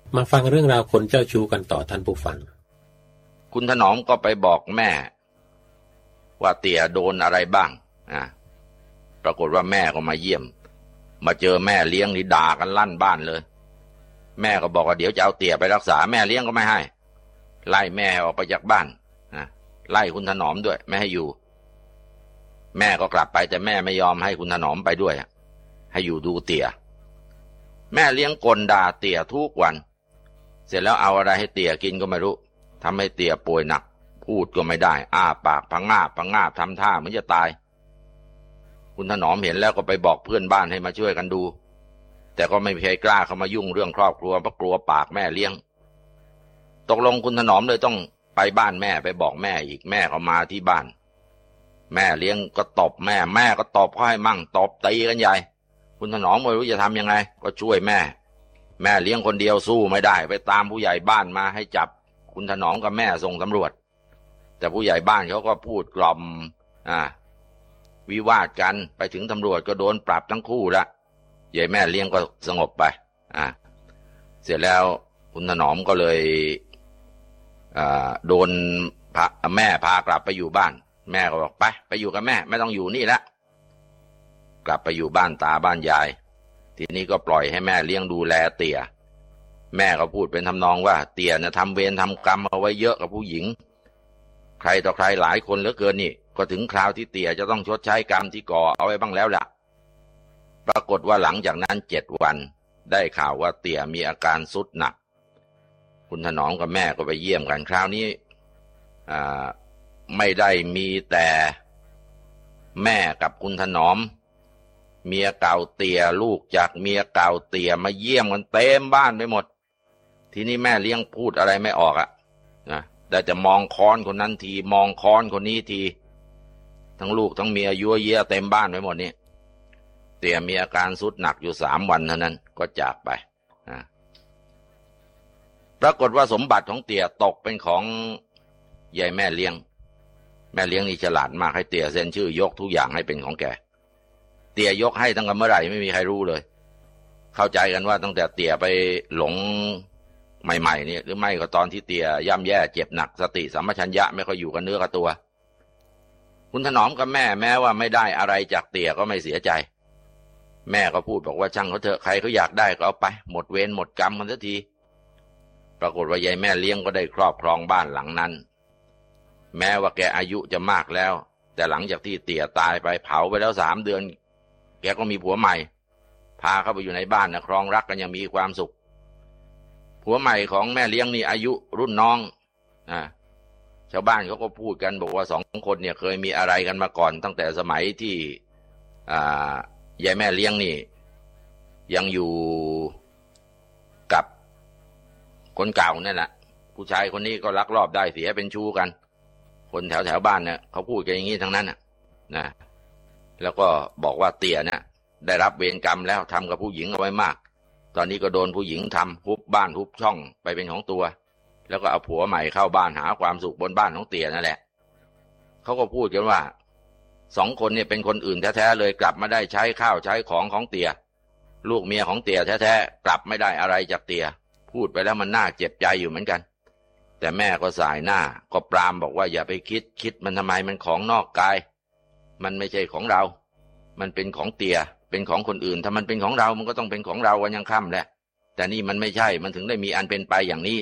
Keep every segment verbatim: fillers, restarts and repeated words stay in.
มาฟังเรื่องราวคนเจ้าชู้กันต่อท่านผู้ฟังคุณถนอมก็ไปบอกแม่ว่าเตี่ยโดนอะไรบ้างอ่ะปรากฏว่าแม่ก็มาเยี่ยมมาเจอแม่เลี้ยงนี่ด่ากันลั่นบ้านเลยแม่ก็บอกว่าเดี๋ยวจะเอาเตี่ยไปรักษาแม่เลี้ยงก็ไม่ให้ไล่แม่ออกไปจากบ้านนะไล่คุณถนอมด้วยไม่ให้อยู่แม่ก็กลับไปแต่แม่ไม่ยอมให้คุณถนอมไปด้วยให้อยู่ดูเตี่ยแม่เลี้ยงกลด่าเตี่ยทุกวันเสร็จแล้วเอาอะไรให้เตี่ยกินก็ไม่รู้ทำให้เตี่ยป่วยหนักพูดก็ไม่ได้อ้าปากพังงาบพังงาบทำท่าเหมือนจะตายคุณถนอมเห็นแล้วก็ไปบอกเพื่อนบ้านให้มาช่วยกันดูแต่ก็ไม่มีใครกล้าเข้ามายุ่งเรื่องครอบครัวเพราะกลัวปากแม่เลี้ยงตกลงคุณถนอมเลยต้องไปบ้านแม่ไปบอกแม่อีกแม่ก็มาที่บ้านแม่เลี้ยงก็ตบแม่แม่ก็ตบให้มั่งตบตีกันใหญ่คุณถนอมไม่รู้จะทำยังไงก็ช่วยแม่แม่เลี้ยงคนเดียวสู้ไม่ได้ไปตามผู้ใหญ่บ้านมาให้จับคุณถนอมกับแม่ส่งตำรวจแต่ผู้ใหญ่บ้านเขาก็พูดกล่อมอ่าวิวาทกันไปถึงตำรวจก็โดนปรับทั้งคู่ละยายแม่เลี้ยงก็สงบไปอ่าเสร็จแล้วคุณถนอมก็เลยอ่าโดนแม่พากลับไปอยู่บ้านแม่ก็บอกไปไปอยู่กับแม่ไม่ต้องอยู่นี่ละกลับไปอยู่บ้านตาบ้านยายทีนี้ก็ปล่อยให้แม่เลี้ยงดูแลเตี่ยแม่ก็พูดเป็นทำนองว่าเตี่ยเนี่ยทำเวรทำกรรมเอาไว้เยอะกับผู้หญิงใครต่อใครหลายคนเหลือเกินนี่ก็ถึงคราวที่เตี่ยจะต้องชดใช้กรรมที่ก่อเอาไว้บ้างแล้วล่ะปรากฏว่าหลังจากนั้นเจ็ดวันได้ข่าวว่าเตี่ยมีอาการทรุดหนักคุณถนอมกับแม่ก็ไปเยี่ยมกันคราวนี้อ่าไม่ได้มีแต่แม่กับคุณถนอมเมียเก่าเตี่ยลูกจากเมียเก่าเตี่ยมาเยี่ยมกันเต็มบ้านไปหมดทีนี้แม่เลี้ยงพูดอะไรไม่ออกอะนะแต่จะมองค้อนคนนั้นทีมองค้อนคนนี้ทีทั้งลูกทั้งเมียยั่วเยี่ยเต็มบ้านไปหมดนี่เตี่ยมีอาการทรุดหนักอยู่สามวันเท่านั้นก็จากไปนะปรากฏว่าสมบัติของเตี่ยตกเป็นของยายแม่เลี้ยงแม่เลี้ยงนี่ฉลาดมากให้เตี่ยเซ็นชื่อยกทุกอย่างให้เป็นของแกเตี่ยยกให้ตั้งแต่เมื่อไหร่ไม่มีใครรู้เลยเข้าใจกันว่าตั้งแต่เตี่ยไปหลงใหม่ๆนี่หรือไม่ก็ตอนที่เตี่ยย่ำแย่เจ็บหนักสติสัมปชัญญะไม่ค่อยอยู่กับเนื้อกับตัวคุณถนอมกับแม่แม้ว่าไม่ได้อะไรจากเตี่ยก็ไม่เสียใจแม่ก็พูดบอกว่าช่างเขาเถอะใครเขาอยากได้ก็เอาไปหมดเวรหมดกรรมกันสักทีปรากฏว่ายายแม่เลี้ยงก็ได้ครอบครองบ้านหลังนั้นแม้ว่าแกอายุจะมากแล้วแต่หลังจากที่เตี่ยตายไปเผาไปแล้วสามเดือนแกก็มีผัวใหม่พาเข้าไปอยู่ในบ้านนะครองรักกันยังมีความสุขผัวใหม่ของแม่เลี้ยงนี่อายุรุ่นน้องอ่าชาวบ้านเขาก็พูดกันบอกว่าสองคนเนี่ยเคยมีอะไรกันมาก่อนตั้งแต่สมัยที่อ่ายายแม่เลี้ยงนี่ยังอยู่กับคนเก่านั่นแหละผู้ชายคนนี้ก็ลักลอบได้เสียเป็นชู้กันคนแถวแถวบ้านเนี่ยเขาพูดกันอย่างนี้ทั้งนั้นนะนะแล้วก็บอกว่าเตี่ยเนี่ยได้รับเวรกรรมแล้วทำกับผู้หญิงเอาไว้มากตอนนี้ก็โดนผู้หญิงทำฮุบบ้านฮุบช่องไปเป็นของตัวแล้วก็เอาผัวใหม่เข้าบ้านหาความสุขบนบ้านของเตี่ยนั่นแหละเขาก็พูดกันว่าสองคนเนี่ยเป็นคนอื่นแท้ๆเลยกลับมาได้ใช้ข้าวใช้ของของเตี่ยลูกเมียของเตี่ยแท้ๆกลับไม่ได้อะไรจากเตี่ยพูดไปแล้วมันน่าเจ็บใจอยู่เหมือนกันแต่แม่ก็สายหน้าก็ปรามบอกว่าอย่าไปคิดคิดมันทำไมมันของนอกกายมันไม่ใช่ของเรามันเป็นของเตี่ยเป็นของคนอื่นถ้ามันเป็นของเรามันก็ต้องเป็นของเราวันยังค่ำแหละแต่นี่มันไม่ใช่มันถึงได้มีอันเป็นไปอย่างนี้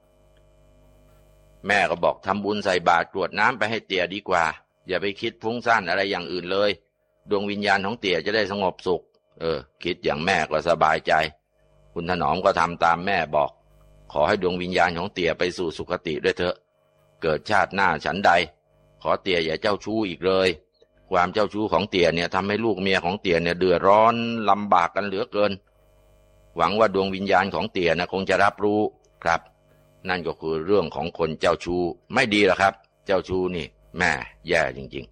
แม่ก็บอกทำบุญใส่บาตรกรวดน้ำไปให้เตี่ยดีกว่าอย่าไปคิดฟุ้งซ่านอะไรอย่างอื่นเลยดวงวิญญาณของเตี่ยจะได้สงบสุขเออคิดอย่างแม่ก็สบายใจคุณถนอมก็ทำตามแม่บอกขอให้ดวงวิญญาณของเตี่ยไปสู่สุคติด้วยเถอะเกิดชาติหน้าฉันใดขอเตี่ยอย่าเจ้าชู้อีกเลยความเจ้าชู้ของเตี่ยเนี่ยทำให้ลูกเมียของเตี่ยเนี่ยเดือดร้อนลำบากกันเหลือเกินหวังว่าดวงวิญญาณของเตี่ยนะคงจะรับรู้ครับนั่นก็คือเรื่องของคนเจ้าชู้ไม่ดีหรอกครับเจ้าชู้นี่แม่แย่จริง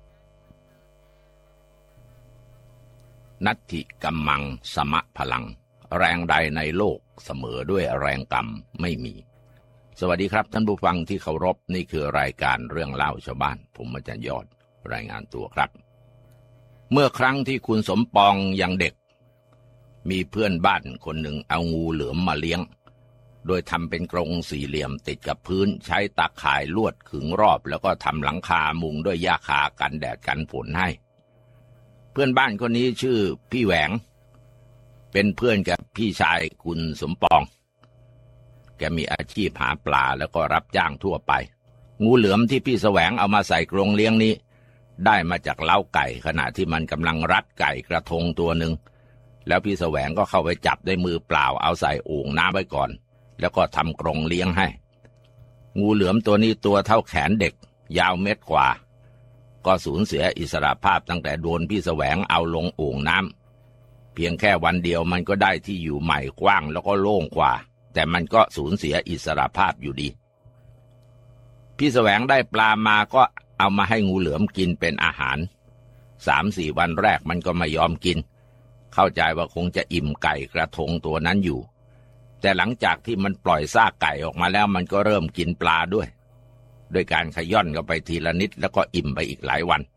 ๆนัตถิกัมมังสมะพลังแรงใดในโลกเสมอด้วยแรงกรรมไม่มีสวัสดีครับท่านผู้ฟังที่เคารพนี่คือรายการเรื่องเล่าชาวบ้านผมอาจารย์ยอดรายงานตัวครับเมื่อครั้งที่คุณสมปองยังเด็กมีเพื่อนบ้านคนหนึ่งเอางูเหลือมมาเลี้ยงโดยทำเป็นกรงสี่เหลี่ยมติดกับพื้นใช้ตาข่ายลวดขึงรอบแล้วก็ทำหลังคามุงด้วยหญ้าคากันแดดกันฝนให้เพื่อนบ้านคนนี้ชื่อพี่แหวงเป็นเพื่อนกับพี่ชายคุณสมปองแกมีอาชีพหาปลาแล้วก็รับจ้างทั่วไปงูเหลือมที่พี่แสวงเอามาใส่กรงเลี้ยงนี้ได้มาจากเล้าไก่ขณะที่มันกำลังรัดไก่กระทงตัวหนึ่งแล้วพี่แสวงก็เข้าไปจับด้วยมือเปล่าเอาใส่โอ่งน้ำไว้ก่อนแล้วก็ทำกรงเลี้ยงให้งูเหลือมตัวนี้ตัวเท่าแขนเด็กยาวเม็ดกว่าก็สูญเสียอิสรภาพตั้งแต่โดนพี่แสวงเอาลงโอ่งน้ำเพียงแค่วันเดียวมันก็ได้ที่อยู่ใหม่กว้างแล้วก็โล่งกว่าแต่มันก็สูญเสียอิสรภาพอยู่ดีพี่แสวงได้ปลามาก็เอามาให้งูเหลือมกินเป็นอาหารสามสี่วันแรกมันก็ไม่ยอมกินเข้าใจว่าคงจะอิ่มไก่กระทงตัวนั้นอยู่แต่หลังจากที่มันปล่อยซากไก่ออกมาแล้วมันก็เริ่มกินปลาด้วยโดยการขย่อนเข้าไปทีละนิดแล้วก็อิ่มไปอีกหลายวัน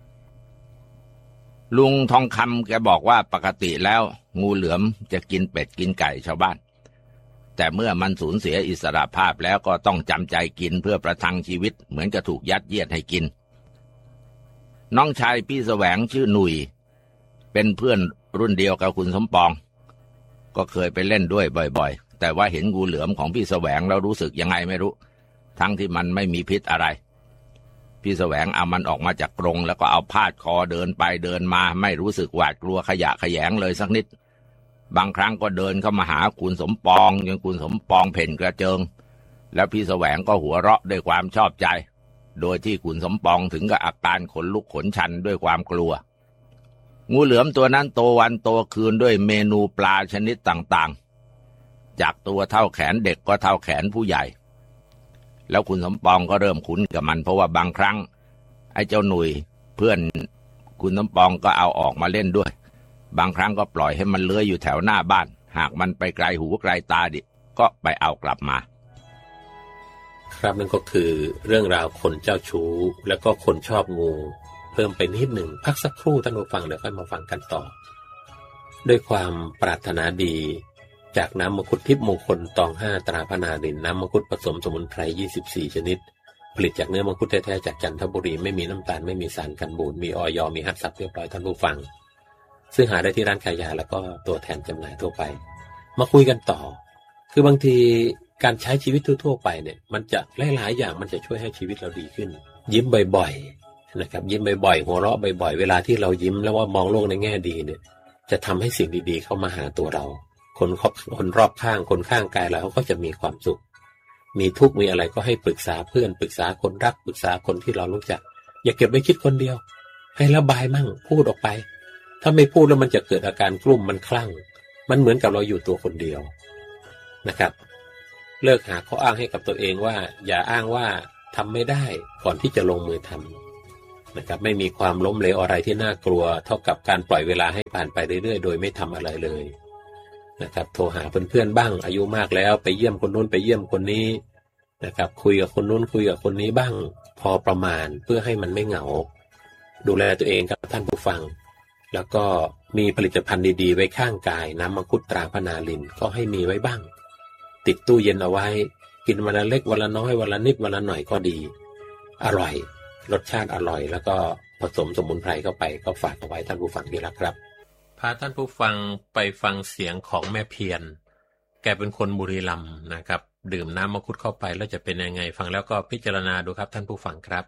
ลุงทองคำแกบอกว่าปกติแล้วงูเหลือมจะกินเป็ดกินไก่ชาวบ้านแต่เมื่อมันสูญเสียอิสรภาพแล้วก็ต้องจำใจกินเพื่อประทังชีวิตเหมือนกับถูกยัดเยียดให้กินน้องชายพี่แสวงชื่อหนุ่ยเป็นเพื่อนรุ่นเดียวกับคุณสมปองก็เคยไปเล่นด้วยบ่อยๆแต่ว่าเห็นงูเหลือมของพี่แสวงแล้วรู้สึกยังไงไม่รู้ทั้งที่มันไม่มีพิษอะไรพี่แสวงเอามันออกมาจากกรงแล้วก็เอาพาดคอเดินไปเดินมาไม่รู้สึกหวาดกลัวขยะแขยงเลยสักนิดบางครั้งก็เดินเข้ามาหาคุณสมปองจนคุณสมปองเพ่นกระเจิงแล้วพี่แสวงก็หัวเราะด้วยความชอบใจโดยที่คุณสมปองถึงกับอาการขนลุกขนชันด้วยความกลัวงูเหลือมตัวนั้นโตวันโตคืนด้วยเมนูปลาชนิดต่างๆจากตัวเท่าแขนเด็กก็เท่าแขนผู้ใหญ่แล้วคุณสมปองก็เริ่มคุ้นกับมันเพราะว่าบางครั้งไอ้เจ้าหนุ่ยเพื่อนคุณสมปองก็เอาออกมาเล่นด้วยบางครั้งก็ปล่อยให้มันเลื้อยอยู่แถวหน้าบ้านหากมันไปไกลหูไกลตาดิก็ไปเอากลับมาครับนั่นก็คือเรื่องราวคนเจ้าชู้แล้วก็คนชอบงูเพิ่มไปนิดหนึ่งพักสักครู่ท่านผู้ฟังเดี๋ยวค่อยมาฟังกันต่อด้วยความปรารถนาดีจากน้ำมังคุดทิพย์มงคลตองห้าตราพนารินน้ำมังคุดผสมสมุนไพรยี่สิบสี่ชนิดผลิตจากเนื้อมังคุดแท้ๆจากจันทบุรีไม่มีน้ำตาลไม่มีสารกันบูดมีอย.มีฮักซับเรียบร้อยท่านผู้ฟังซึ่งหาได้ที่ร้านขายยาแล้วก็ตัวแทนจำหน่ายทั่วไปมาคุยกันต่อคือบางทีการใช้ชีวิตทั่วๆไปเนี่ยมันจะหลายๆอย่างมันจะช่วยให้ชีวิตเราดีขึ้นยิ้มบ่อยๆนะครับยิ้มบ่อยๆหัวเราะบ่อยๆเวลาที่เรายิ้มแล้วว่ามองโลกในแง่ดีเนี่ยจะทำให้สิ่งดีๆเข้ามาหาตัวเราคนรอบคนรอบข้างคนข้างกายเราก็จะมีความสุขมีทุกข์มีอะไรก็ให้ปรึกษาเพื่อนปรึกษาคนรักปรึกษาคนที่เรารู้จักอย่าเก็บไว้คิดคนเดียวให้ระบายมั่งพูดออกไปถ้าไม่พูดแล้วมันจะเกิดอาการกลุ้มมันคลั่งมันเหมือนกับเราอยู่ตัวคนเดียวนะครับเลิกหาข้ออ้างให้กับตัวเองว่าอย่าอ้างว่าทำไม่ได้ก่อนที่จะลงมือทำนะครับไม่มีความล้มเหลวอะไรที่น่ากลัวเท่ากับการปล่อยเวลาให้ผ่านไปเรื่อยๆโดยไม่ทำอะไรเลยนะครับโทรหาเพื่อนๆบ้างอายุมากแล้วไปเยี่ยมคนนู้นไปเยี่ยมคนนี้นะครับคุยกับคนนู้นคุยกับคนนี้บ้างพอประมาณเพื่อให้มันไม่เหงาดูแลตัวเองครับท่านผู้ฟังแล้วก็มีผลิตภัณฑ์ดีๆไว้ข้างกายน้ำมังคุดตราพนาลินก็ให้มีไว้บ้างติดตู้เย็นเอาไว้กินวันละเล็กวันละน้อยวันละนิดวันละหน่อยก็ดีอร่อยรสชาติอร่อยแล้วก็ผสมสมุนไพรเข้าไปก็ฝากเอาไว้ท่านผู้ฟังที่รักครับพาท่านผู้ฟังไปฟังเสียงของแม่เพียรแกเป็นคนบุรีรัมย์นะครับดื่มน้ำมังคุดเข้าไปแล้วจะเป็นยังไงฟังแล้วก็พิจารณาดูครับท่านผู้ฟังครับ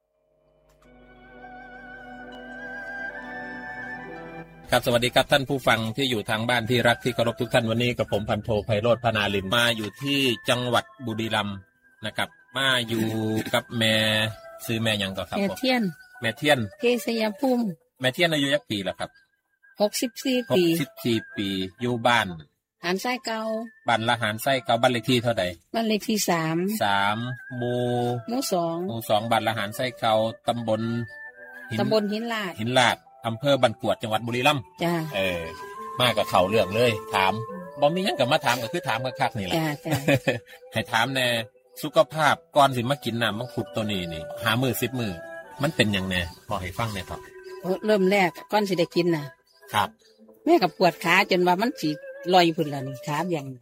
ครับสวัสดีครับท่านผู้ฟังที่อยู่ทางบ้านที่รักที่เคารพทุกท่านวันนี้กับผมพันโทไพโรจน์พนาลินมาอยู่ที่จังหวัดบุรีรัมย์นะครับมาอยู่กับแม่ซื้อแม่ยังต่อครับแม่เทียนแม่เทียนเทศยภูมิแม่เทียนอายุยักปีแล้วครับหกสิบสี่ปีหกสิบสี่ปีอยู่บ้านหานไส้เก่าบ้านละหานไส้เก่าบ้านเลขที่เท่าใดบ้านเลขที่สามสามหมู่หมู่สองหมู่สองบ้านละหานไส้เก่าตำบลตำบลหินลาดหินลาดอำเภอบันกวดจังหวัดบุรีรัมย์จ้าเออมากับเขาเรื่องเลยถามบ่มีหยังกับมาถามก็คือถามคักๆนี่แหละจ้าจ้าให้ถามแน่สุขภาพก่อนสิมากินน้ำมังคุดตัวนี้นี่หามือสิบมือมันเป็นยังไงพอให้ฟังหน่อยครับเริ่มแรกก่อนสิได้กินน่ะครับแม่กับปวดขาจนว่ามันสิลอยพุ่นแล้วนี่ขาอย่าง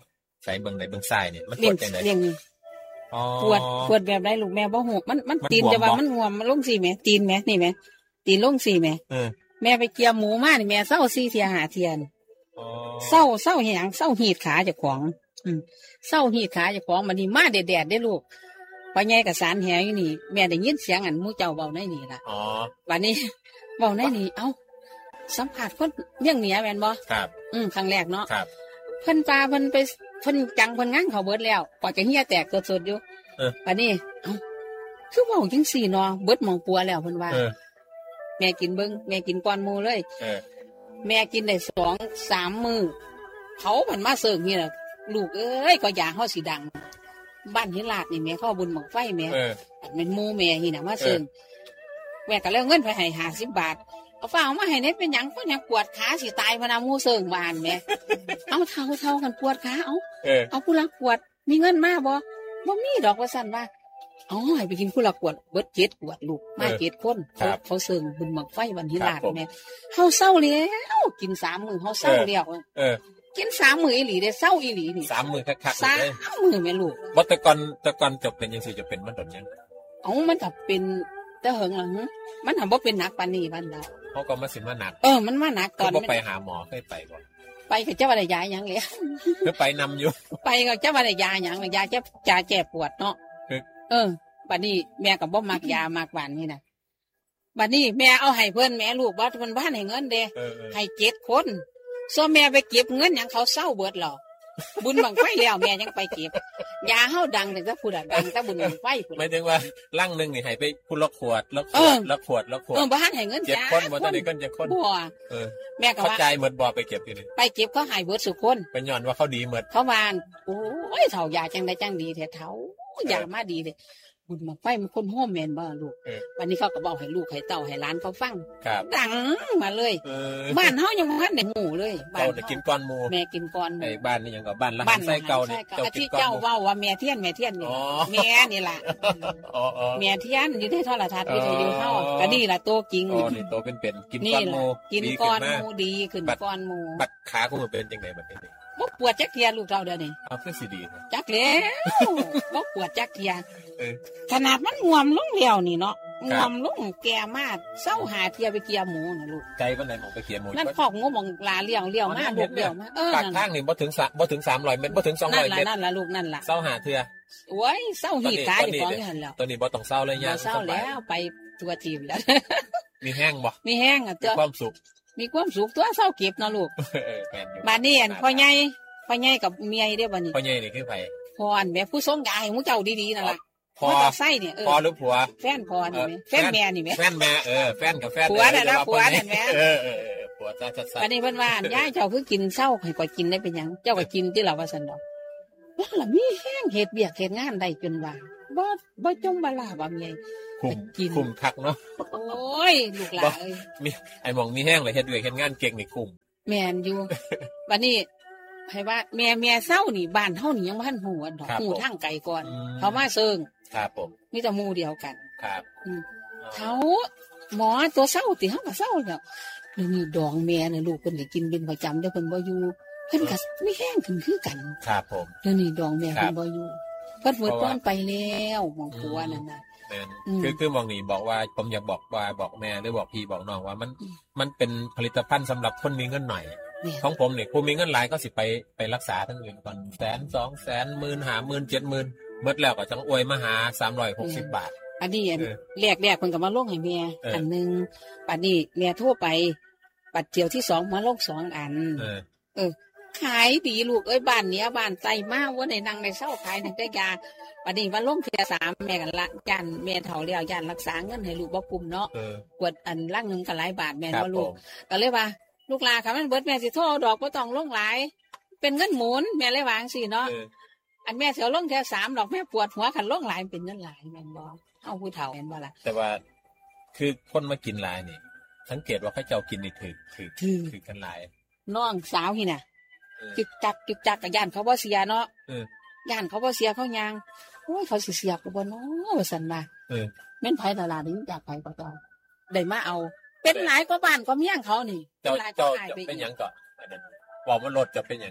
ใส่เบิ่งได้เบิ่งซ้ายนี่มันปวดจังได๋อย่างนี้อ๋อปวดปวดแบบใดลูกแม่บ่ฮู้มันมันตีนจะว่ามันงวมมันลงสิแม่ตีนแม่นี่แม่ตีนลงสิแม่เออแม่ไปเกี่ยหมูมานี่แม่เศร้าสี่เที่ยห้าเที่ยอ๋อเศร้าเศร้าหยังเศร้าหีดขาเจ้าของอืมเศร้าหีดขาเจ้าของบัดนี้มาแดดๆได้ลูกพ่อใหญ่ก็สารแหอยู่นี่แม่ได้ยินเสียงอันหมู่เจ้าเว้าในนี่ล่ะอ๋อบัดนี้เว้าในนี่เอ้าสัมผัสคนเรื่องเหนือแม่นบ่ครับอืมครั้งแรกเนาะครับเพิ่นปลาเพิ่นไปเพิ่นจังเพิ่นงั้นเขาเบิดแล้วกว่าจะเหี่ยแตกสดๆอยู่เออบัดนี้เอ้าคือเว้าจังซี่เนาะเบิดหม่องปัวแล้วเพิ่นว่าเออแม่กินเบิ่งแม่กินก่อนหมู่เลยเออแม่กินได้สอง สามมื้อเขาเพิ่นมาเสิร์ฟนี่ล่ะลูกเอ้ยก็อยากเฮาสิดังบ้านหินลาดนี่แม่เข้าบุญบั้งไฟแม่เป็นหมู่แม่นี่น่ะมาเสิร์ฟแม่ก็เลยเงินไปให้ห้าสิบบาทเอาฟ้าเอามาให้เนี่ยเป็นหยังเพราะหยังปวดขาสิตายพนามูเสิร์ฟบ้านแม่เอาเท่าเท่ากันปวดขาเอาเอาผู้ละปวดมีเงินมาบ่บ่มีดอกว่าซั่นว่าอ๋อให้ไปกินผู้ละขวดเบิดเจ็ดขวดลูกมาเจ็ดคนเขาเขาเสิร์ฟบุญบั้งไฟวันหินลาดแม่เฮาเศร้าแล้วกินสามมื้อเฮาเศร้าแล้วเออกินสามมื้ออีหลีได้เศร้าอีหลีนี่สามมื้อคักๆสามมื้อแม่ลูกบ่แต่ก่อนแต่ก่อนจะเป็นจังซี่จะเป็นมันตอนยังอ๋อมันก็เป็นแต่เหิงหลังมันทำบ่เป็นหนักปานนี้บัดแล้วเขาก็มาสิมาหนักเออมันมาหนักตอนบ่ไปหาหมอเคยไปบ่ไปก็จะว่าได้ยาหยังเลยคือไปนำอยู่ไปก็จะว่าได้ยาหยังยาแก้ยาแก้ปวดเนาะเออบัดนี้แม่ก็บ่มักยามากหวานนี่น่ะบัดนี้แม่เอาให้เพิ่นแม่ลูกบ่เพิ่นบ้านให้เงินเด้ให้เจ็ดคนส่วนแม่ไปเก็บเงินหยังเขาเศร้าเบิดหรอบุญบังไฟแล้วแม่ยังไปเก็บยาเฮาดังแต่ถ้าพูดดังแต่บุญบังไฟหมายถึงว่าลังนึงนี่ให้ไปพุ่นละขวดละขวดละขวดละขวดเออบ่ทันให้เงินเจ็ดคนบ่ทันได้เงินเจ็ดคนบ่เออแม่ก็ว่าเข้าใจหมดบ่ไปเก็บอยู่นี่ไปเก็บเขาให้เบิดสุคนเป็นย้อนว่าเขาดีหมดเขาว่าโอ้ยเฒ่ายาจังได๋จังดีแท้เฒ่ายามาดีเด้บุญบังไฟมันคนโฮมแม่นบ่ลูกวันนี้เขาก็บอกให้ลูกให้เต้าให้หลานเขาฟังดังมาเลยบ้านเฮายังบ่ทันได้หมู่เลยบ้านกินก่อนหมู่แม่กินก่อนหมู่ไอ้บ้านนี่ยังก็บ้านละไส้เก่านี่เจ้ากินก่อนเจ้าเว้าว่าแม่เทียนแม่เทียนนี่แม่นี่ล่ะอ๋อๆแม่เทียนอยู่ในโทรทัศน์วิทยุเฮาก็นี่ล่ะโตจริงอ๋อนี่โตเป็นๆกินก่อนหมู่กินก่อนหมู่ดีขึ้นก่อนหมู่บัดขาของมันเป็นจังได๋บัดนี้บ่ปวดจักเทียลูกเฒ่าเดี๋ยวนี้เอาคือสิดีจักแล้วบ่ปวดจักเทียเออขนาดมันงวมลงแล้วนี่เนาะงวมลงแก่มากเศร้าหาเทียไปเกียหมูน่ะลูกไกลปานใดหมองไปเกียหมูนั่นคอกงูมองลาเลี้ยวเลี้ยวมาลูกเลี้ยวมาเออปากทางนี่บ่ถึงบ่ถึงสามร้อยเมตรบ่ถึงสองร้อยเมตรนั่นล่ะลูกนั่นล่ะเศร้าหาเทื่อโอ้ยเศร้าหีดขาอยู่ของอยู่หั่นแล้วตอนนี้บ่ต้องเศร้าเลยย่างเศร้าแล้วไปตัวทีมแล้วมีแห้งบ่มีแห้งอ่ะตัวความสุขมีความสุขตัวเศร้าเก็บเนาะลูกเออแม่นอยู่บัดนี้อันพ่อใหญ่พ่อใหญ่กับเมียเด้อบัดนี้พ่อใหญ่นี่คือไผพ่ออันแม่ผู้ทรงยาให้หมู่เจ้าดีๆนั่นล่ะพ่อไส้เนี่ยเออพ่อหรือผัวแฟนพ่อนี่แม่แฟนแม่นี่แม่แฟนแม่เออแฟนกับแฟนผัวน่ะนะผัวนั่นแม่เออๆผัวจ้าจัดๆอันนี้เพิ่นว่ายายเจ้าคือกินเศร้าให้ก่อยกินได้เป็นหยังเจ้าก็กินที่ล่ะว่าซั่นดอกแล้วล่ะมีแห้งเฮ็ดเวียกเฮ็ดงานได้จนว่าบ่บ่จงบ่ลาบ่มีคุมกินคุมคักเนาะโอ้ยลูกหลานเอ้ยมีไอ้หม่องมีแห้งเลยเฮ็ดเวียกเฮ็ดงานเก่งนี่คุมแม่นอยู่บัดนี้ให้ว่าแม่แม่เศร้านี่บ้านเฮานี่ยังบ่ทันฮู้อันดอกฮู้ทางไกลก่อนเขามาเซิงครับผมมีแต่หมู่เดียวกันครับอืมเขาหมอตัวเศร้าติเฮาก็เศร้าแล้วนี่มีดองแม่น่ะลูกเพิ่นได้กินเป็นประจำเด้อเพิ่นบ่อยู่เพิ่นก็มีแห้งขึ้นคือกันครับผมเดี๋ยวนี้ดองแม่เพิ่นบ่อยู่เพิ่นหมดก่อนไปแล้วหม่องผัวนั่นน่ะแม่นคือคือหม่องนี่บอกว่าผมอยากบอกว่าบอกแม่หรือบอกพี่บอกน้องว่ามันมันเป็นผลิตภัณฑ์สำหรับคนมีเงินหน่อยของผมเนี่ยผู้มีเงินหลายก็สิไปไปรักษาทั้งอื่นก่อนแสนสองแสนหมื่นหาหมื่นเจ็ดหมื่นเบิดแล้วก็จังอวยมาหาสามร้อยหกสิบบาทอันนี้แรกแรกเพิ่นก็มาลงให้แม่อันนึงปัดนี้แม่โทรไปปัดเที่ยวที่สองมาลงสองอันเออเออขายดีลูกเอ้ยบ้านเนี้ยบ้านใจมากว่าในนั่งในเศร้าขายในได้ยาปัดนี้มาลงเที่ยวสามแม่กันละย่านแม่เฒ่าแล้วย่านรักษาเงินให้ลูกบ่คุ้มเนาะกวดอันลังนึงก็หลายบาทแม่ว่าลูกก็เลยว่าลูกลาค่ะมันเบิดแม่สิโทรดอกบ่ต้องลงหลายเป็นเงินหมุนแม่เลยวางสิเนาะอันแม่เสียวลงแค่สามดอกแม่ปวดหัวคันลงหลายเป็นเงินหลายแม่นบ่เฮาผู้เฒ่าแม่นบ่ล่ะแต่ว่าคือคนมากินหลายนี่สังเกตว่าเขาเจ้ากินนี่ถือถือถือกันหลายน้องสาวนี่น่ะจึกจักจึกจักก็ย่านเขาบ่เสียเนาะเออย่านเขาบ่เสียเขายังโอ้ยเขาสิเสียก็บ่เนาะว่าซั่นว่าเออแม่นไผตลาดนี้จากไผก็เจ้าได้มาเอาเป็นหลายกว่าบ้านก็เมียงเขานี่เจ้าเจ้าจะเป็นหยังก่อนบอกว่ารถจะเป็นหยัง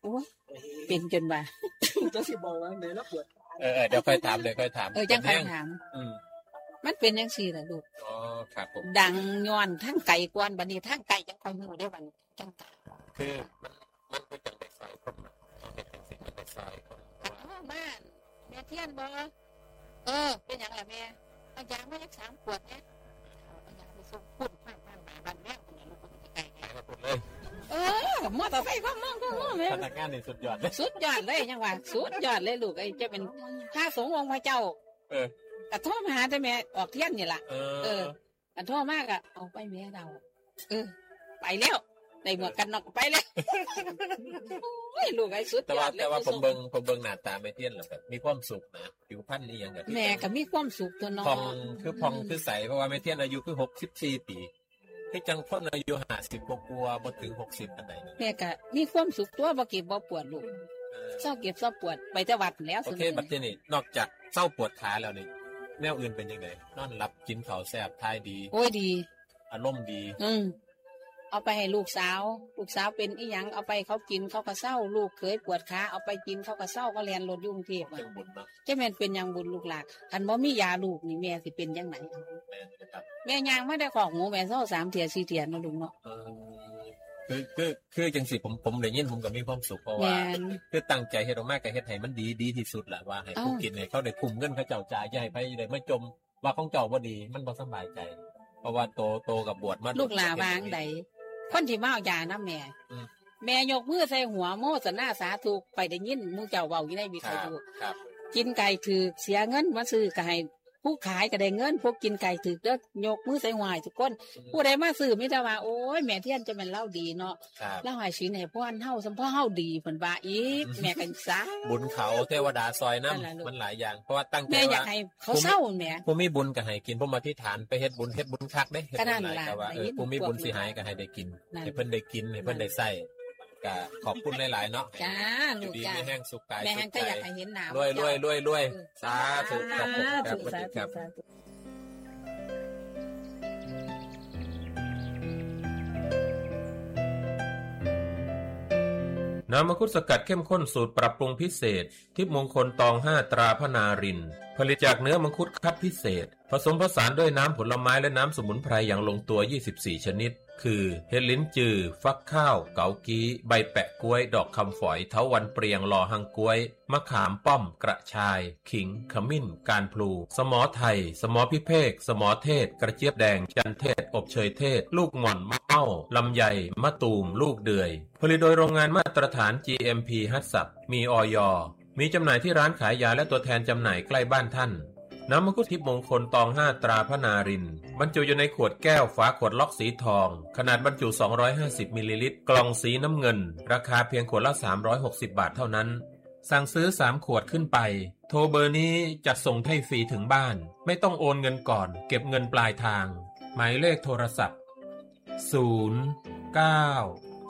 โอ้ยเป็นจนว่าจะสิบอกว่าไหนแล้วปวดเออเดี๋ยวค่อยถามเลยค่อยถามเออจังค่อยถามอืมมันเป็นจังซี่ล่ะลูกอ๋อครับผมดังย้อนทั้งไก่กวนบัดนี้ทั้งไก่จังค่อยฮู้ได้บัดจังคือมันมันคือจังได้ใส่คนเอาเฮ็ดจังซี่มันได้ใส่คนบ้านแม่เทียนบ่เออเป็นหยังล่ะแม่เอายามาจักสามขวดแน่เอายาไปส่งพุ่นบ้านบ้านบ้านแม่คนนี้ลูกคนไก่ไก่หมดเลยเออมอเตอร์ไซค์ก็มองก็มองแม่พนักงานนี่สุดยอดเลยสุดยอดเลยจังว่าสุดยอดเลยลูกไอ้จะเป็นพระสงฆ์องค์พระเจ้าเออก็โทรมาหาแต่แม่ออกเที่ยงนี่ล่ะเออเออก็โทรมากอ่ะเอาไปแม่เราเออไปแล้วได้หมวกกันน็อกไปแล้วโอ้ยลูกไอ้สุดยอดเลยแต่ว่าผมเบิ่งผมเบิ่งหน้าตาแม่เทียนแล้วแบบมีความสุขนะผิวพรรณนี่ยังก็แม่ก็มีความสุขตัวน้องพองคือพองคือใสเพราะว่าแม่เทียนอายุคือหกสิบสี่ปีคือจังคนอายุห้าสิบกว่าๆบ่ถึงหกสิบปานใดแม่ก็มีความสุขตัวบ่เก็บบ่ปวดลูกเศร้าเก็บเศร้าปวดไปแต่วัดแล้วโอเคบัดนี้นอกจากเศร้าปวดขาแล้วนี่แนวอื่นเป็นจังได๋นอนหลับกินข้าวแซ่บทายดีโอ้ยดีอารมณ์ดีอืมเอาไปให้ลูกสาวลูกสาวเป็นอีหยังเอาไปเขากินเขาก็เศร้าลูกเคยปวดขาเอาไปกินเขาก็เศร้าก็เรียนรถยุ่งเทพอ่ะจะแม่นเป็นยังบุญลูกหลานคันบ่มียาลูกนี่แม่สิเป็นจังไหนแม่ย่างไม่ได้ของหมูแม่เศร้าสามเที่ยสี่เที่ยนะลุงเนาะคือคือคือจังสิผมผมได้ยินผมก็มีความสุขเพราะว่าคือตั้งใจเฮ็ดออกมาก็เฮ็ดให้มันดีดีที่สุดแหละว่าให้ผู้กินให้เขาได้คุ้มเงินเขาเจ้าจ่ายอย่าให้ไปได้มาจมว่าของเจ้าบ่ดีมันบ่สบายใจเพราะว่าโตโตกับบวชมาลูกหลานวางใดคนที่มาเอายานะแม่แม่ยกมือใส่หัวโมสนาสาธุไปได้ยินมูเจ้าเว้าอยู่ในวิทยุกินไก่ถือเสียเงินมาซื้อก็ให้ผู้ขายก็ได้เงินพวกกินไก่ถือเด้อยกมือใส่หัวทุกคนผู้ใดมาซื้อมิตรว่าโอ้ยแม่เทียนจะเป็นเล่าดีเนาะเล่าให้ศีลให้พ่อเฮาสัมพ่อเฮาดีเพิ่นว่าอีกแม่กันซะบุญเขาเทวดาซอยน้ำมันหลายอย่างเพราะว่าตั้งใจว่าแม่อยากให้เขาเศร้าแม่ผู้มีบุญก็ให้กินผู้มาที่ฐานไปเฮ็ดบุญเฮ็ดบุญคักเด้เฮ็ดหลายแต่ว่าเออผู้มีบุญสิหายก็ให้ได้กินให้เพิ่นได้กินให้เพิ่นได้ใช้ก็ขอบคุณหลายๆเนาะจ้าลูกจ้าแม่แห้งสุขกายสุขใจแม่แห้งก็อยากให้เห็นหน้ารวยๆๆๆสาธุครับผมครับสวัสดีครับน้ำมังคุดสกัดเข้มข้นสูตรปรับปรุงพิเศษทิพย์มงคลตองห้าตราพนารินผลิตจากเนื้อมังคุดคัดพิเศษผสมผสานด้วยน้ำผลไม้และน้ำสมุนไพรอย่างลงตัวยี่สิบสี่ชนิดคือเห็ดลิ้นจือฟักข้าวเกากี้ใบแปะกล้วยดอกคำฝอยเถาวัลย์เปรียงลอหังกล้วยมะขามป้อมกระชายขิงขมิ้นการพลูสมอไทยสมอพิเภกสมอเทศกระเจี๊ยบแดงจันเทศอบเชยเทศลูกหม่อนมะเม่าลำไยมะตูมลูกเดือยผลิตโดยโรงงานมาตรฐาน จี เอ็ม พี ฮัตสับมีอย.มีจำหน่ายที่ร้านขายยาและตัวแทนจำหน่ายใกล้บ้านท่านน้ำมังคุดทิพย์มงคลตองห้าตราพนารินบรรจุอยู่ในขวดแก้วฝาขวดล็อกสีทองขนาดบรรจุสองร้อยห้าสิบมิลลิลิตรกล่องสีน้ำเงินราคาเพียงขวดละสามร้อยหกสิบบาทเท่านั้นสั่งซื้อสามขวดขึ้นไปโทรเบอร์นี้จัดส่งให้ฟรีถึงบ้านไม่ต้องโอนเงินก่อนเก็บเงินปลายทางหมายเลขโทรศัพท์ศูนย์ เก้า